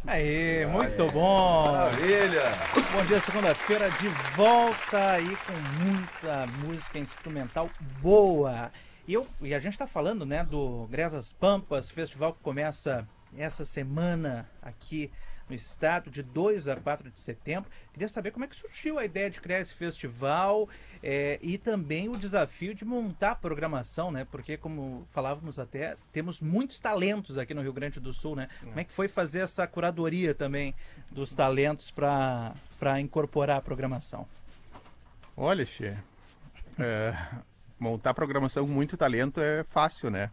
Aí, muito bom! Maravilha! Bom dia, segunda-feira, de volta aí com muita música instrumental boa. E a gente está falando, né, do Gresas Pampas, festival que começa essa semana aqui no estado, de 2 a 4 de setembro. Queria saber como é que surgiu a ideia de criar esse festival e também o desafio de montar a programação, né? Porque, como falávamos até, temos muitos talentos aqui no Rio Grande do Sul, né? Como é que foi fazer essa curadoria também dos talentos para incorporar a programação? Olha, Xê, montar programação com muito talento é fácil, né?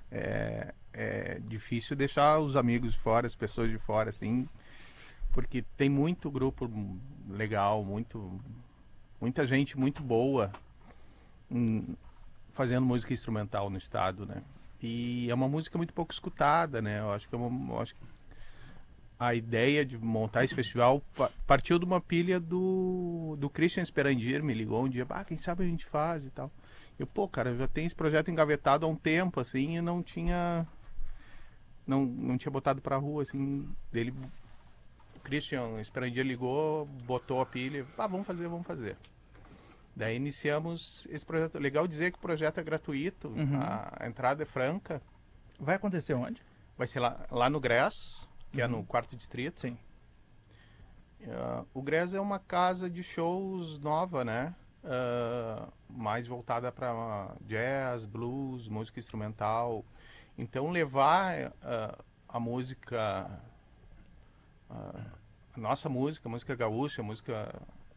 É difícil deixar os amigos de fora, as pessoas de fora, assim, porque tem muito grupo legal, muita gente muito boa fazendo música instrumental no estado, né? E é uma música muito pouco escutada, né? Eu acho que a ideia de montar esse festival partiu de uma pilha do Christian Sperandir, me ligou um dia, quem sabe a gente faz e tal. Eu, cara, já tem esse projeto engavetado há um tempo, assim, e não tinha botado pra rua, assim, dele. O Christian Sperandir ligou, botou a pilha, vamos fazer. Daí iniciamos esse projeto. Legal dizer que o projeto é gratuito, a entrada é franca. Vai acontecer onde? Vai ser lá no GRES, que é no 4º distrito. Sim. O GRES é uma casa de shows nova, né? Mais voltada para jazz, blues, música instrumental. Então levar a música, a nossa música gaúcha, música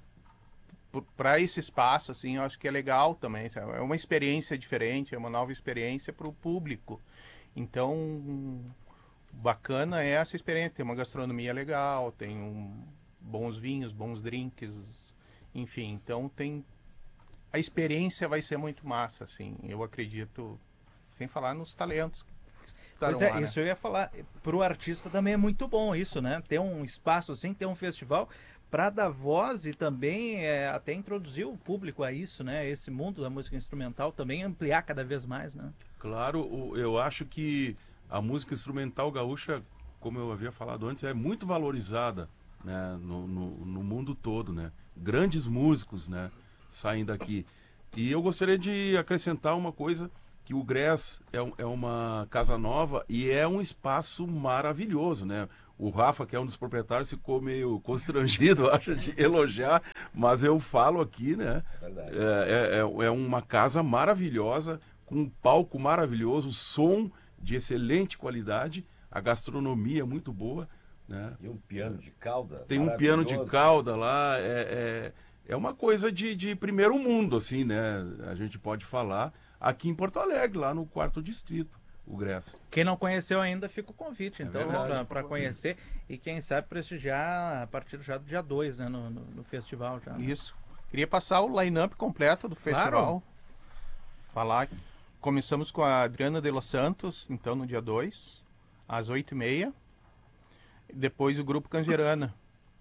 para esse espaço, assim, eu acho que é legal também. É uma experiência diferente, é uma nova experiência para o público. Então, bacana é essa experiência. Tem uma gastronomia legal, tem bons vinhos, bons drinks, enfim. Então, a experiência vai ser muito massa, assim. Eu acredito, sem falar nos talentos. Pois é, isso eu ia falar. Pro artista também é muito bom isso, né? Ter um espaço assim, ter um festival para dar voz e também até introduzir o público a isso, né? Esse mundo da música instrumental também ampliar cada vez mais, né? Claro, eu acho que a música instrumental gaúcha, como eu havia falado antes, é muito valorizada, né, no mundo todo, né? Grandes músicos, né, saem daqui. E eu gostaria de acrescentar uma coisa, que o GRES é uma casa nova e é um espaço maravilhoso, né? O Rafa, que é um dos proprietários, ficou meio constrangido, acho, de elogiar, mas eu falo aqui, né? É verdade. É uma casa maravilhosa, com um palco maravilhoso, som de excelente qualidade, a gastronomia muito boa, né? E um piano de cauda. Tem um piano de cauda lá, é uma coisa de primeiro mundo, assim, né? A gente pode falar, aqui em Porto Alegre, lá no 4º distrito, o GRES. Quem não conheceu ainda, fica o convite, então, verdade, para conhecer e quem sabe prestigiar a partir já do dia 2, né, no festival já. Né? Isso. Queria passar o line-up completo do festival. Claro. Falar. Começamos com a Adriana de Los Santos, então no dia 2, às 8h30. Depois o grupo Cangerana.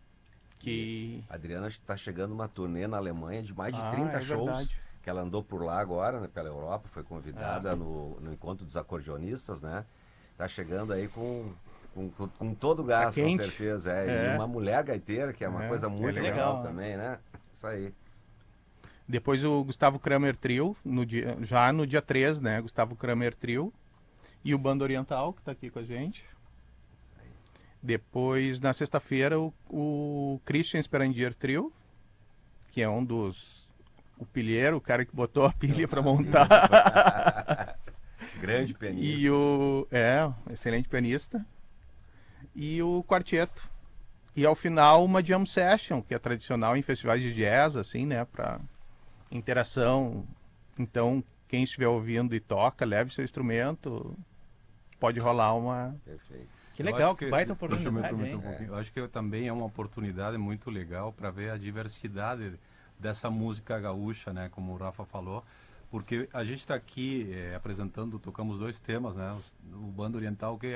A Adriana está chegando uma turnê na Alemanha de mais de 30 shows. Verdade. Que ela andou por lá agora, né, pela Europa, foi convidada no encontro dos acordeonistas, né? Tá chegando aí com todo o gás, com certeza. E uma mulher gaiteira, que é uma coisa muito legal também, né? Isso aí. Depois o Gustavo Kramer Trio, já no dia 3, né? Gustavo Kramer Trio. E o Banda Oriental, que está aqui com a gente. Depois, na sexta-feira, o Christian Sperandir Trio, que é um dos... O pilheiro, o cara que botou a pilha para montar. Grande pianista. E excelente pianista. E o quarteto. E ao final uma jam session, que é tradicional em festivais de jazz, assim, né, para interação. Então, quem estiver ouvindo e toca, leve seu instrumento, pode rolar uma... Perfeito. Que legal, que baita oportunidade, Eu acho que também é uma oportunidade muito legal para ver a diversidade dessa música gaúcha, né, como o Rafa falou, porque a gente está aqui tocamos 2 temas, né, o Banda Oriental, que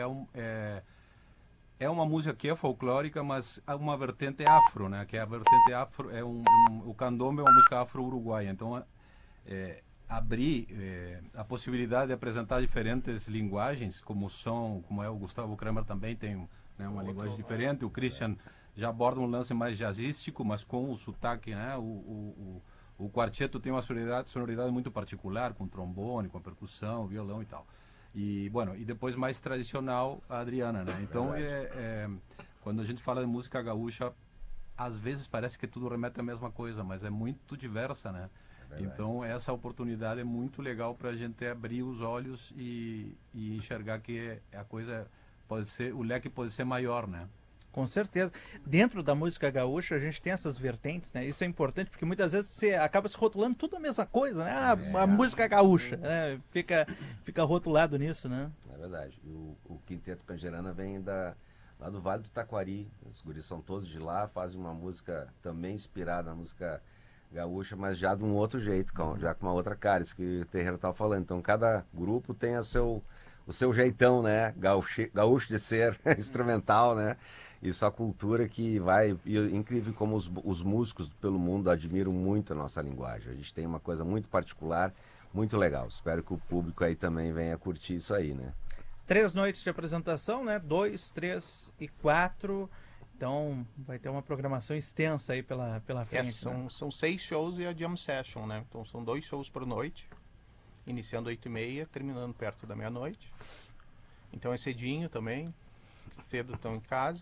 é uma música que é folclórica, mas há uma vertente afro, né, que é a vertente afro, o candombe é uma música afro-uruguaia, então abrir a possibilidade de apresentar diferentes linguagens, como o som, como é o Gustavo Kramer também tem né? Uma linguagem diferente. O Christian já aborda um lance mais jazzístico, mas com o sotaque, né? O quarteto tem uma sonoridade muito particular, com trombone, com percussão, violão e tal. E, bueno, e depois mais tradicional, a Adriana, né? Então, quando a gente fala de música gaúcha, às vezes parece que tudo remete à mesma coisa, mas é muito diversa, né? Então, essa oportunidade é muito legal para a gente abrir os olhos e enxergar que a coisa pode ser, o leque pode ser maior, né? Com certeza. Dentro da música gaúcha, a gente tem essas vertentes, né? Isso é importante, porque muitas vezes você acaba se rotulando tudo a mesma coisa, né? A música gaúcha, né? Fica rotulado nisso, né? É verdade. E o Quinteto Canjerana vem lá do Vale do Taquari. Os guris são todos de lá, fazem uma música também inspirada na música gaúcha, mas já de um outro jeito, já com uma outra cara, isso que o Terreiro estava falando. Então, cada grupo tem o seu jeitão, né? Gaúcho de ser, instrumental, né? Isso é a cultura que vai... E é incrível como os músicos pelo mundo admiram muito a nossa linguagem. A gente tem uma coisa muito particular, muito legal. Espero que o público aí também venha curtir isso aí, né? 3 noites de apresentação, né? 2, 3 e 4. Então vai ter uma programação extensa aí pela frente. Né? São 6 shows e a jam session, né? Então são 2 shows por noite, iniciando 8h30, terminando perto da meia-noite. Então é cedinho também, cedo estão em casa.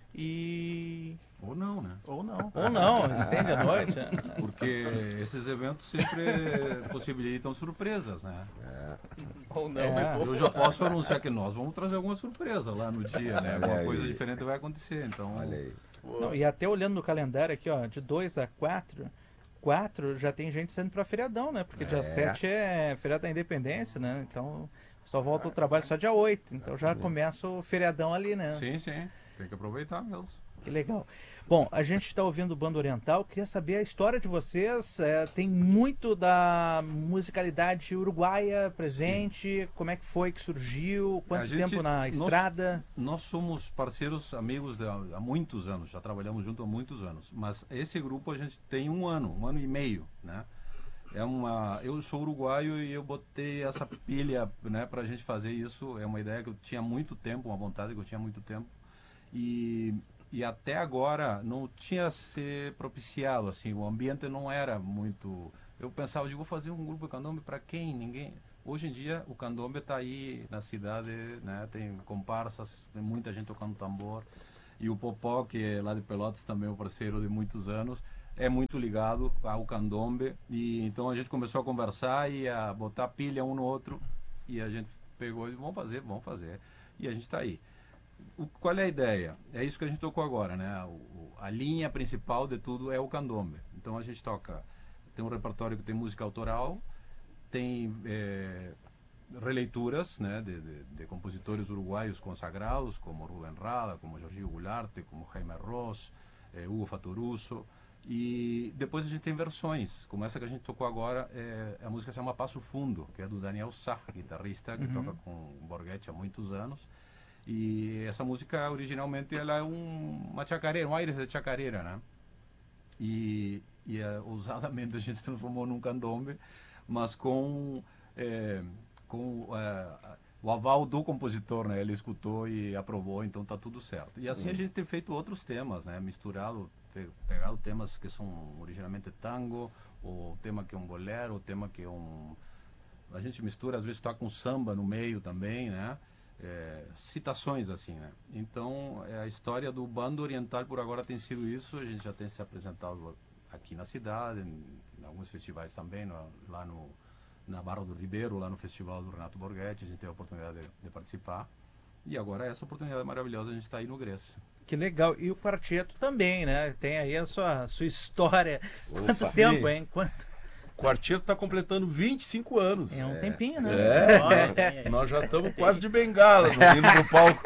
Ou não, né? Ou não. Ou não, estende a noite. Porque esses eventos sempre possibilitam surpresas, né? Ou não, Eu já posso anunciar que nós vamos trazer alguma surpresa lá no dia, né? Alguma coisa diferente vai acontecer, então... Olha aí. Não, e até olhando no calendário aqui, ó, de 2 a 4 já tem gente saindo para feriadão, né? Porque dia 7 é feriado da Independência, né? Então só volta ao trabalho só dia 8. Então já começa o feriadão ali, né? Sim, sim. Tem que aproveitar mesmo. Que legal. Bom, a gente está ouvindo o Banda Oriental. Queria saber a história de vocês. Tem muito da musicalidade uruguaia presente. Sim. Como é que foi que surgiu? Quanto tempo na estrada? Nós somos parceiros, amigos há muitos anos. Já trabalhamos junto há muitos anos. Mas esse grupo a gente tem um ano e meio, né? Eu sou uruguaio e eu botei essa pilha, né, para a gente fazer isso. É uma ideia que eu tinha muito tempo, uma vontade que eu tinha muito tempo. E até agora não tinha se propiciado, assim, o ambiente não era muito... Eu pensava, vou fazer um grupo de candombe para quem? Ninguém. Hoje em dia o candombe está aí na cidade, né? Tem comparsas, tem muita gente tocando tambor. E o Popó, que é lá de Pelotas, também é um parceiro de muitos anos, é muito ligado ao candombe. E então a gente começou a conversar e a botar pilha um no outro. E a gente pegou e vamos fazer. E a gente está aí. Qual é a ideia? É isso que a gente tocou agora, né? A linha principal de tudo é o candombe. Então a gente tem um repertório que tem música autoral, tem releituras, né, de compositores uruguaios consagrados, como Rubén Rada, como Jorginho Goulart, como Jaime Ross, Hugo Fatoruso. E depois a gente tem versões, como essa que a gente tocou agora, a música se chama Passo Fundo, que é do Daniel Sá, guitarrista que toca com o Borghetti há muitos anos. E essa música, originalmente, ela é uma chacareira, um aire de chacareira, né? E ousadamente a gente transformou num candombe, mas com o aval do compositor, né? Ele escutou e aprovou, então tá tudo certo. E assim a gente tem feito outros temas, né? Pegado temas que são originalmente tango, ou tema que é um bolero, ou tema que é a gente mistura, às vezes toca um samba no meio também, né? Citações assim, né? Então a história do Banda Oriental por agora tem sido isso. A gente já tem se apresentado aqui na cidade, em alguns festivais também, lá na Barra do Ribeiro, lá no festival do Renato Borghetti, a gente teve a oportunidade de participar. E agora essa oportunidade maravilhosa, a gente está aí no Grécia. Que legal. E o quarteto também, né? Tem aí a sua história. Opa, quanto tempo, hein? O quarteto está completando 25 anos. É um tempinho, né? Nós já estamos quase de bengala indo pro palco.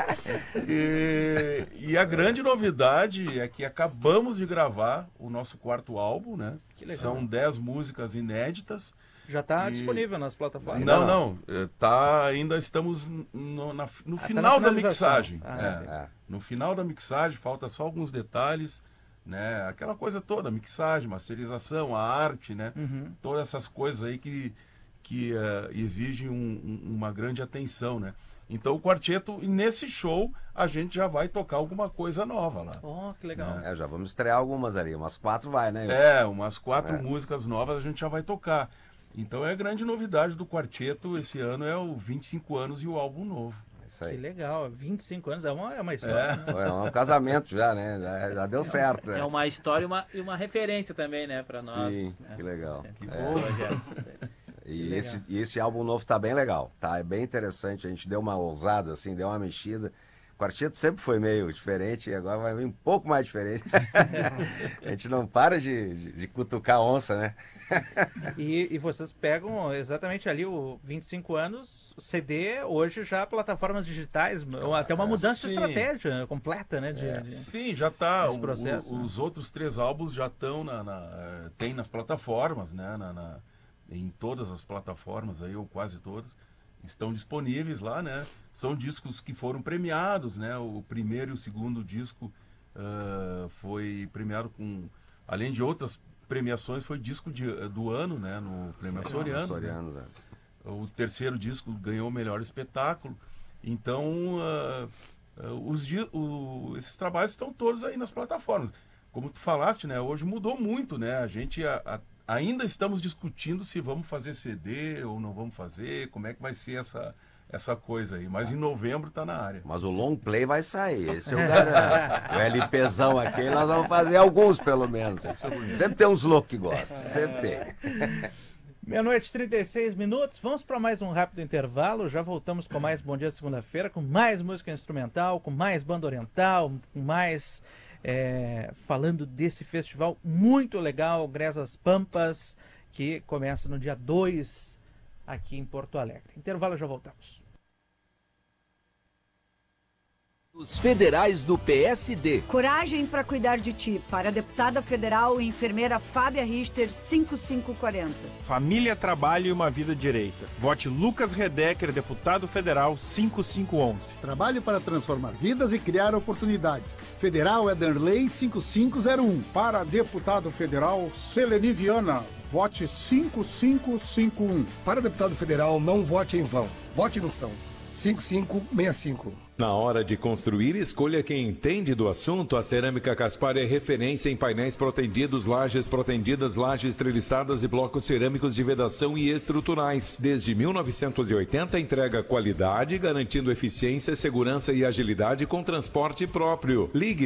E a grande novidade é que acabamos de gravar o nosso 4º álbum, né? Que legal. São 10 músicas inéditas. Já está disponível nas plataformas? Não. Ainda estamos no final da mixagem. No final da mixagem, falta só alguns detalhes. Né? Aquela coisa toda, mixagem, masterização, a arte, né? Todas essas coisas aí que exigem uma grande atenção, né? Então o quarteto, nesse show, a gente já vai tocar alguma coisa nova lá. Oh, que legal. Já vamos estrear algumas ali, umas 4 vai, né? Umas 4 músicas novas a gente já vai tocar. Então a grande novidade do quarteto esse ano é o 25 anos e o álbum novo. Isso aí. Que legal, 25 anos é uma história. Né? É um casamento já, né? Já deu certo. É uma história e uma referência também, né, pra nós. Sim, né? que legal. Que boa, Rogério. E esse álbum novo tá bem legal, tá? É bem interessante, a gente deu uma ousada, assim, deu uma mexida. O quarteto sempre foi meio diferente e agora vai vir um pouco mais diferente. A gente não para de cutucar a onça, né? E vocês pegam exatamente ali o 25 anos, o CD, hoje já plataformas digitais, até uma mudança de estratégia completa, né? Sim, já tá. Os né? outros 3 álbuns já estão tem nas plataformas, né? Em todas as plataformas aí, ou quase todas, estão disponíveis lá, né? São discos que foram premiados, né? O primeiro e o segundo disco foi premiado com, além de outras premiações, foi disco do ano, né? No Prêmio Açorianos. Né? O terceiro disco ganhou o melhor espetáculo. Então, esses trabalhos estão todos aí nas plataformas. Como tu falaste, né? Hoje mudou muito, né? A gente ainda estamos discutindo se vamos fazer CD ou não vamos fazer, como é que vai ser essa coisa aí. Mas em novembro tá na área. Mas o long play vai sair, esse eu garanto. O LPzão aqui, nós vamos fazer alguns pelo menos. Sempre tem uns loucos que gostam, sempre tem. Meia-noite e 36 minutos, vamos para mais um rápido intervalo, já voltamos com mais Bom Dia Segunda-feira, com mais música instrumental, com mais banda oriental, com mais... falando desse festival muito legal, Gresas Pampas, que começa no dia 2 aqui em Porto Alegre. Intervalo, já voltamos. Os federais do PSD. Coragem para cuidar de ti. Para a deputada federal e enfermeira Fábia Richter, 5540. Família, trabalho e uma vida direita. Vote Lucas Redecker, deputado federal, 5511. Trabalho para transformar vidas e criar oportunidades. Federal é Darley 5501. Para deputado federal, Seleni Viana. Vote 5551. Para deputado federal, não vote em vão. Vote no São. 5565. Na hora de construir, escolha quem entende do assunto. A Cerâmica Caspar é referência em painéis protendidos, lajes protendidas, lajes treliçadas e blocos cerâmicos de vedação e estruturais. Desde 1980, entrega qualidade, garantindo eficiência, segurança e agilidade com transporte próprio. Ligue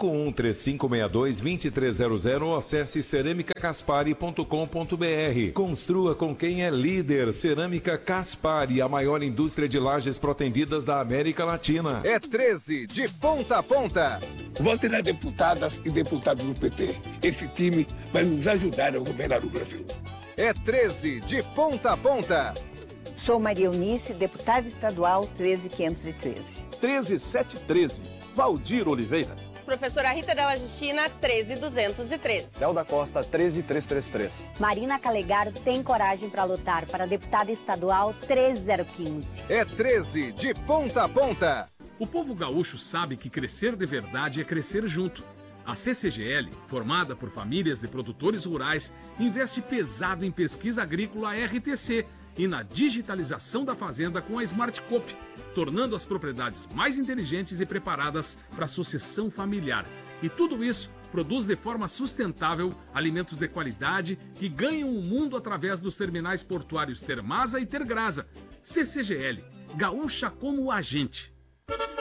513562-2300 ou acesse ceramicacaspari.com.br. Construa com quem é líder. Cerâmica Caspari, a maior indústria de lajes protendidas da América Latina. É 13 de ponta a ponta. Vote nas deputadas e deputados do PT. Esse time vai nos ajudar a governar o Brasil. É 13 de ponta a ponta. Sou Maria Eunice, deputada estadual 13513. 13713. Valdir Oliveira. Professora Rita Della Justina, 13213. Léo da Costa, 13333. Marina Calegaro tem coragem para lutar para deputada estadual 13015. É 13 de ponta a ponta. O povo gaúcho sabe que crescer de verdade é crescer junto. A CCGL, formada por famílias de produtores rurais, investe pesado em pesquisa agrícola RTC e na digitalização da fazenda com a Smart Coop, tornando as propriedades mais inteligentes e preparadas para a sucessão familiar. E tudo isso produz de forma sustentável alimentos de qualidade que ganham o mundo através dos terminais portuários Termasa e Tergrasa. CCGL, gaúcha como a gente.